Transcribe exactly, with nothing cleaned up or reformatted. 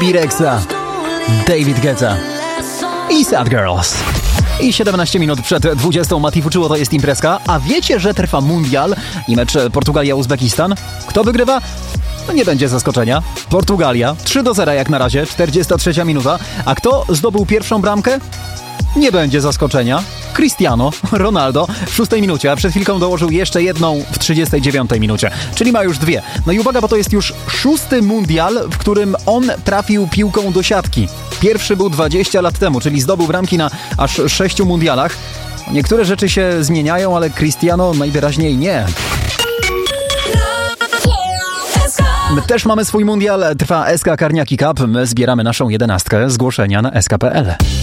Rexa, David Guetta i Sad Girls. I siedemnaście minut przed dwudziestą Mati Fuczuło, to jest imprezka. A wiecie, że trwa mundial i mecz Portugalia-Uzbekistan? Kto wygrywa? No nie będzie zaskoczenia. Portugalia. trzy do zera jak na razie, czterdziesta trzecia minuta. A kto zdobył pierwszą bramkę? Nie będzie zaskoczenia. Cristiano Ronaldo w szóstej minucie, a przed chwilką dołożył jeszcze jedną w trzydziestej dziewiątej minucie. Czyli ma już dwie. No i uwaga, bo to jest już szósty mundial, w którym on trafił piłką do siatki. Pierwszy był dwadzieścia lat temu, czyli zdobył bramki na aż sześciu mundialach. Niektóre rzeczy się zmieniają, ale Cristiano najwyraźniej nie. My też mamy swój mundial, trwa S K Karniaki Cup, my zbieramy naszą jedenastkę, zgłoszenia na S K kropka P L.